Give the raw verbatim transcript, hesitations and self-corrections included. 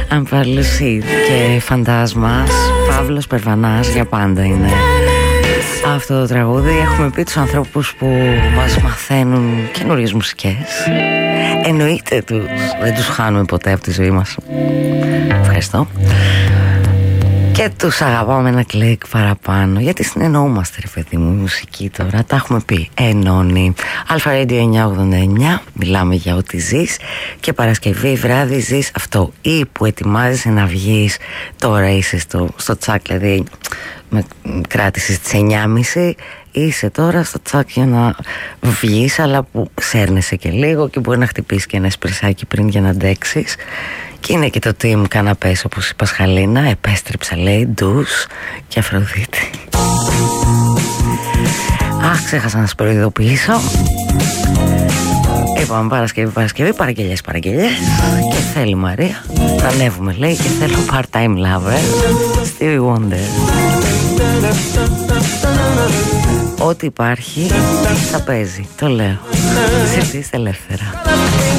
Αμφαλουσίτ και Φαντάσμας. Παύλος Περβανάς για πάντα είναι αυτό το τραγούδι. Έχουμε πει τους ανθρώπους που μας μαθαίνουν καινούριες μουσικές. Εννοείται τους, δεν τους χάνουμε ποτέ από τη ζωή μας. Ευχαριστώ. Και τους αγαπάμε ένα κλικ παραπάνω, γιατί συνεννοούμαστε ρε παιδί μου, η μουσική τώρα, τα έχουμε πει, ενώνει. Αλφα Radio εννιακόσια ογδόντα εννιά, μιλάμε για ό,τι ζεις. Και Παρασκευή βράδυ ζεις αυτό, ή που ετοιμάζεσαι να βγεις, τώρα είσαι στο, στο τσάκ, δηλαδή με κράτησες τις εννιά και μισή, είσαι τώρα στο τσάκ για να βγεις, αλλά που σέρνεσαι και λίγο και μπορεί να χτυπήσεις και ένα εσπρεσάκι πριν για να αντέξεις. Και είναι και το team καναπές, όπως η Πασχαλίνα. Επέστρεψα, λέει, ντους και Αφροδίτη. Αχ, ξέχασα να σας προειδοποιήσω. Είπαμε Παρασκευή, Παρασκευή, παραγγελιές, παραγγελιές. Και θέλει η Μαρία να ανέβουμε, λέει, και θέλω part-time lover. Stevie Wonder. Ό,τι υπάρχει θα παίζει, το λέω. Ζητήστε ελεύθερα.